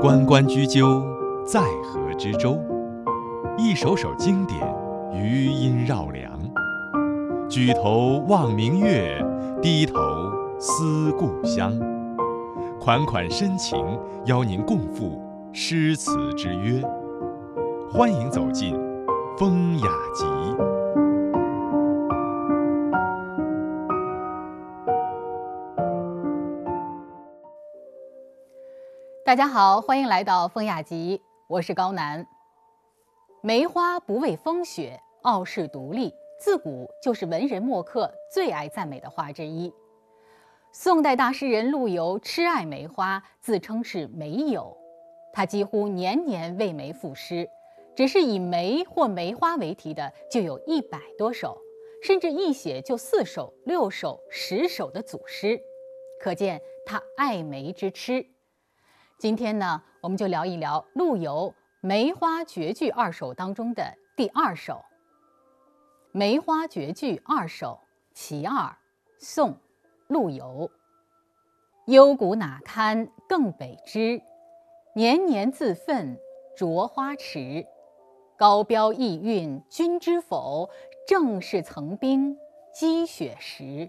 关关雎鸠，在河之洲。一首首经典，余音绕梁。举头望明月，低头思故乡。款款深情，邀您共赴诗词之约。欢迎走进风雅集。 大家好，欢迎来到风雅集，我是高楠。梅花不畏风雪，傲世独立，自古就是文人墨客最爱赞美的花之一。宋代大诗人陆游痴爱梅花，自称是梅友。他几乎年年为梅赋诗，只是以梅或梅花为题的就有100多首，甚至一写就4首、6首、10首的组诗，可见他爱梅之痴。今天呢，我们就聊一聊陆游《梅花绝句2首》当中的第2首。《梅花绝句2首·其二》，宋·陆游。幽谷哪堪更北枝，年年自奋着花池。高标逸韵君知否？正是层冰积雪时。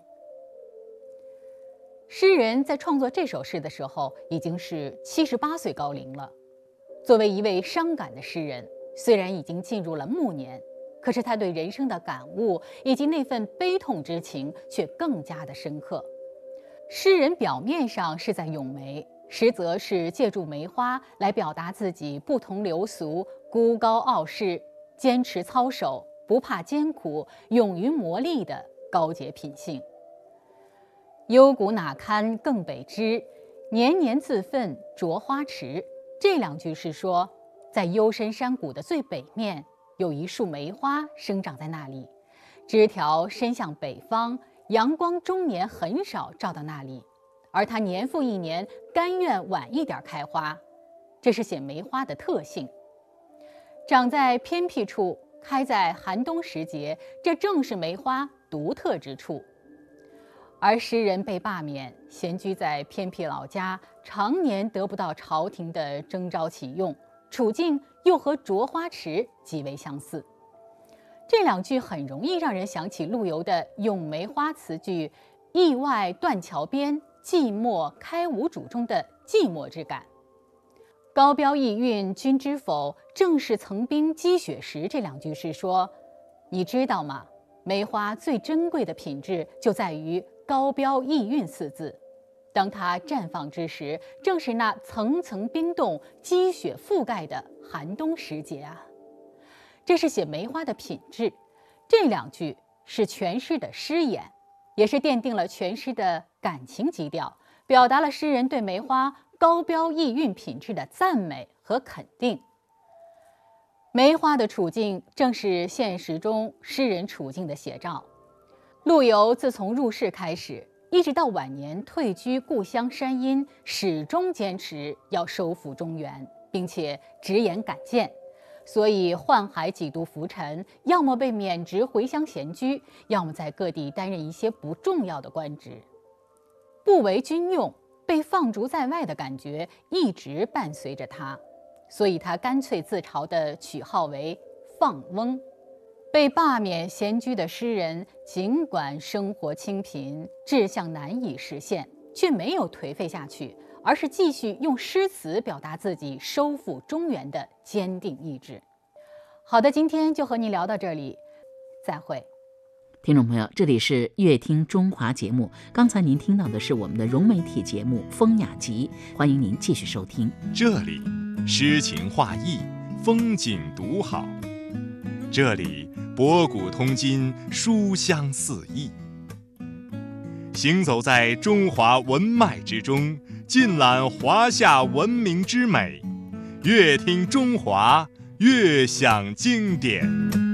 诗人在创作这首诗的时候已经是78岁高龄了。作为一位伤感的诗人，虽然已经进入了暮年，可是他对人生的感悟以及那份悲痛之情却更加的深刻。诗人表面上是在咏梅，实则是借助梅花来表达自己不同流俗、孤高傲世、坚持操守、不怕艰苦、勇于磨砺的高洁品性。幽谷哪堪更北枝，年年自奋着花池。这2句是说，在幽深山谷的最北面，有一树梅花生长在那里，枝条伸向北方，阳光终年很少照到那里，而它年复一年甘愿晚一点开花，这是写梅花的特性。长在偏僻处，开在寒冬时节，这正是梅花独特之处。而诗人被罢免，闲居在偏僻老家，常年得不到朝廷的征召启用，处境又和着花池极为相似。这2句很容易让人想起陆游的咏梅花词句“驿外断桥边，寂寞开无主”中的寂寞之感。高标逸韵君知否？正是层冰积雪时。这2句是说，你知道吗？梅花最珍贵的品质就在于高标逸韵4字。当它绽放之时，正是那层层冰冻、积雪覆盖的寒冬时节啊。这是写梅花的品质。这2句是全诗的诗眼，也是奠定了全诗的感情基调，表达了诗人对梅花高标逸韵品质的赞美和肯定。梅花的处境正是现实中诗人处境的写照。陆游自从入仕开始，一直到晚年退居故乡山阴，始终坚持要收复中原，并且直言敢谏，所以宦海几度浮沉，要么被免职回乡闲居，要么在各地担任一些不重要的官职。不为军用，被放逐在外的感觉一直伴随着他，所以他干脆自嘲地取号为放翁。被罢免闲居的诗人，尽管生活清贫，志向难以实现，却没有颓废下去，而是继续用诗词表达自己收复中原的坚定意志。好的，今天就和您聊到这里，再会。 听众朋友，这里是乐听中华节目，刚才您听到的是我们的融媒体节目《风雅集》，欢迎您继续收听。 这里诗情画意，风景独好。这里博古通今，书香四溢。行走在中华文脉之中，尽览华夏文明之美。乐听中华，乐享经典。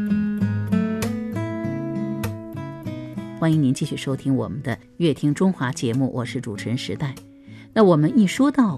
欢迎您继续收听我们的乐听中华节目，我是主持人时代。那我们一说到